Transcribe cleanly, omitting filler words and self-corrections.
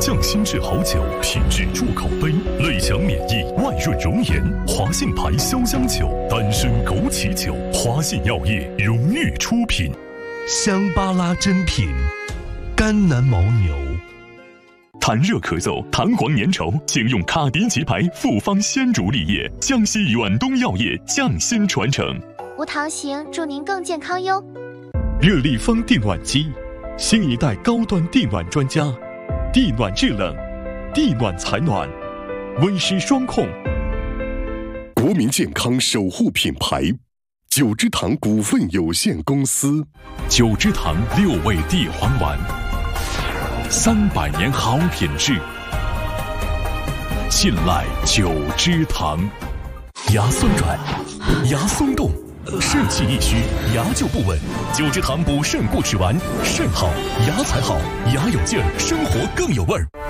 匠心制好酒，品质助口碑，内强免疫，外润容颜。华信牌潇湘酒，丹参枸杞酒，华信药业荣誉出品。 香巴拉珍品，甘南牦牛。 痰热咳嗽、痰黄粘稠，请用卡迪奇牌复方鲜竹沥液，江西远东药业匠心传承。 无糖型，祝您更健康哟。 热力风电暖机，新一代高端电暖专家，地暖制冷，地暖采暖，温湿双控。 国民健康守护品牌，九芝堂股份有限公司。 九芝堂6味地黄丸，300年好品质，信赖九芝堂。牙酸软，牙松动，肾气一虚，牙就不稳。九芝堂补肾固齿丸，肾好牙才好，牙有劲儿，生活更有味儿。